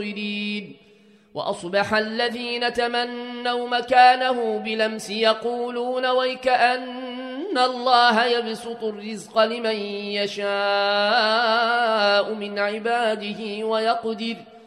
وأصبح الذين تمنوا مكانه بلمس يقولون ويكأن الله يبسط الرزق لمن يشاء من عباده ويقدر